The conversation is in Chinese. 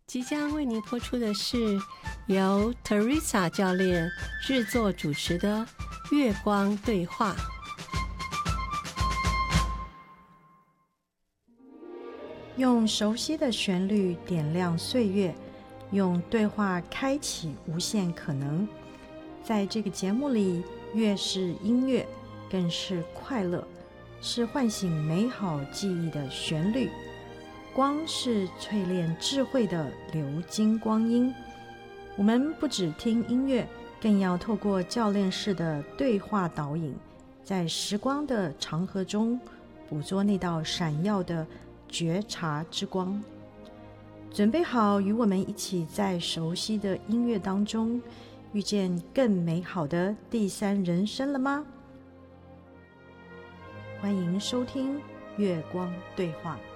即将为您播出的是由 Teresa 教练制作主持的《月光对话》。 用熟悉的旋律点亮岁月，用对话开启无限可能。在这个节目里，乐是音乐，更是快乐，是唤醒美好记忆的旋律。光是淬炼智慧的流金光阴。我们不只听音乐，更要透过教练式的对话导引，在时光的长河中捕捉那道闪耀的觉察之光。准备好与我们一起在熟悉的音乐当中遇见更美好的第三人生了吗？欢迎收听月光对话。